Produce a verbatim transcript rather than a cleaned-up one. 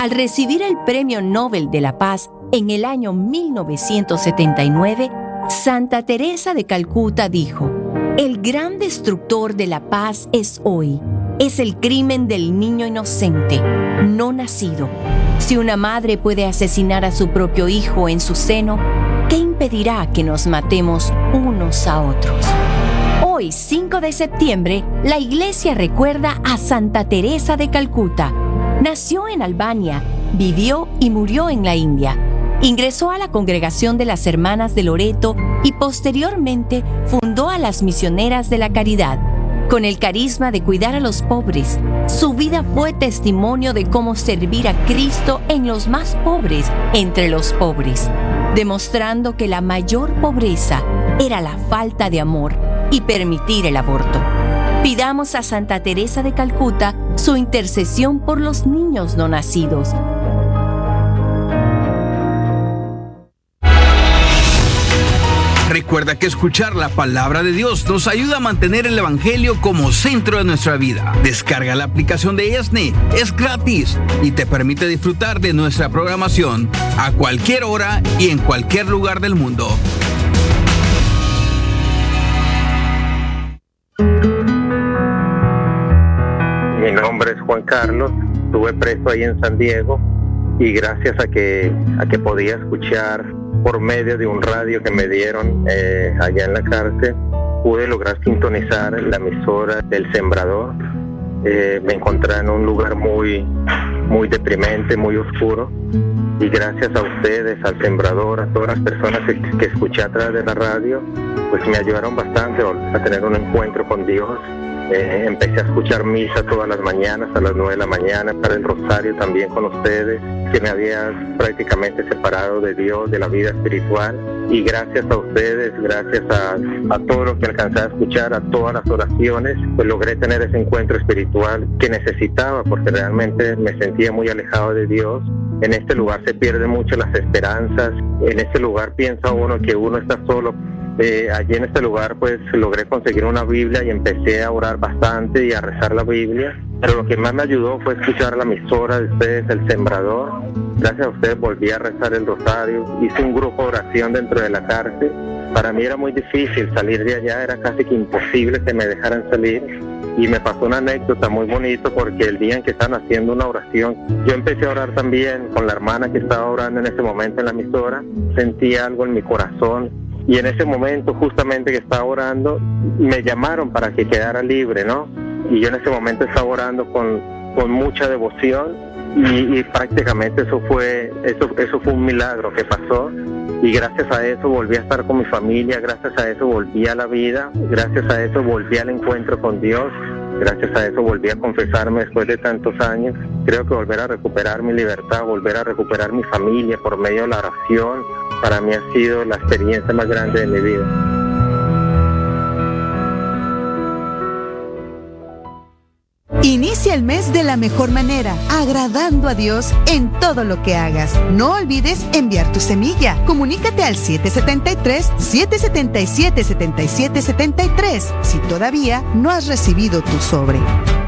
Al recibir el Premio Nobel de la Paz en el año mil novecientos setenta y nueve, Santa Teresa de Calcuta dijo: "El gran destructor de la paz es hoy. Es el crimen del niño inocente, no nacido. Si una madre puede asesinar a su propio hijo en su seno, ¿qué impedirá que nos matemos unos a otros?". Hoy, cinco de septiembre, la Iglesia recuerda a Santa Teresa de Calcuta. Nació en Albania, vivió y murió en la India. Ingresó a la Congregación de las Hermanas de Loreto y posteriormente fundó a las Misioneras de la Caridad. Con el carisma de cuidar a los pobres, su vida fue testimonio de cómo servir a Cristo en los más pobres entre los pobres, demostrando que la mayor pobreza era la falta de amor y permitir el aborto. Pidamos a Santa Teresa de Calcuta su intercesión por los niños no nacidos. Recuerda que escuchar la palabra de Dios nos ayuda a mantener el Evangelio como centro de nuestra vida. Descarga la aplicación de ESNE, es gratis y te permite disfrutar de nuestra programación a cualquier hora y en cualquier lugar del mundo. Mi nombre es Juan Carlos, estuve preso ahí en San Diego y gracias a que, a que podía escuchar por medio de un radio que me dieron eh, allá en la cárcel, pude lograr sintonizar la emisora del Sembrador. Eh, me encontré en un lugar muy, muy deprimente, muy oscuro, y gracias a ustedes, al Sembrador, a todas las personas que, que escuché a través de la radio, pues me ayudaron bastante a tener un encuentro con Dios. Eh, empecé a escuchar misa todas las mañanas a las nueve de la mañana, para el rosario también con ustedes, que me había prácticamente separado de Dios, de la vida espiritual, y gracias a ustedes, gracias a, a todo lo que alcancé a escuchar, a todas las oraciones, pues logré tener ese encuentro espiritual que necesitaba, porque realmente me sentía muy alejado de Dios. En este lugar se pierden mucho las esperanzas, en este lugar piensa uno que uno está solo. Eh, allí en este lugar pues logré conseguir una Biblia y empecé a orar bastante y a rezar la Biblia, pero lo que más me ayudó fue escuchar la emisora de ustedes, El Sembrador. Gracias a ustedes volví a rezar el rosario, hice un grupo de oración dentro de la cárcel. Para mí era muy difícil salir de allá, era casi que imposible que me dejaran salir, y me pasó una anécdota muy bonita, porque el día en que estaban haciendo una oración, yo empecé a orar también con la hermana que estaba orando en ese momento en la emisora. Sentí algo en mi corazón, y en ese momento justamente que estaba orando, me llamaron para que quedara libre, ¿no? Y yo en ese momento estaba orando con, con mucha devoción, y, y prácticamente eso fue, eso, eso fue un milagro que pasó, y gracias a eso volví a estar con mi familia, gracias a eso volví a la vida, gracias a eso volví al encuentro con Dios, gracias a eso volví a confesarme después de tantos años. Creo que volver a recuperar mi libertad, volver a recuperar mi familia por medio de la oración, para mí ha sido la experiencia más grande de mi vida. Inicia el mes de la mejor manera, agradando a Dios en todo lo que hagas. No olvides enviar tu semilla. Comunícate al siete siete tres, siete siete siete, siete siete siete tres si todavía no has recibido tu sobre.